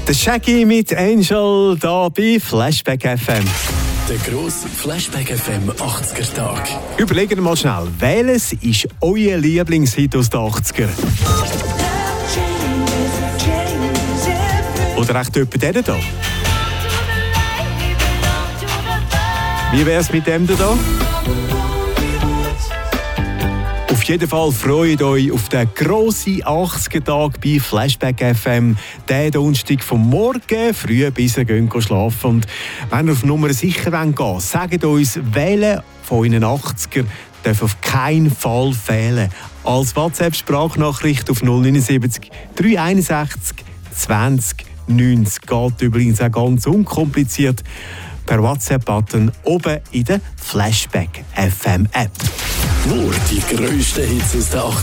Der Shaggy mit Angel da bei Flashback FM. Der grosse Flashback FM 80er Tag. Überlegt mal schnell, welches ist euer Lieblingshit aus den 80er? Oder echt jemand der da? Wie wär's mit dem da? Auf jeden Fall freut euch auf den grossen 80er-Tag bei Flashback FM. Den Donnerstag vom Morgen früh bis ihr geht schlafen. Und wenn ihr auf Nummer sicher gehen wollt, sagt uns, welcher von euren 80er darf auf keinen Fall fehlen. Als WhatsApp-Sprachnachricht auf 079 361 20 90. Geht übrigens auch ganz unkompliziert per WhatsApp-Button oben in der Flashback FM App. Nur die grössten Hits aus der 80er.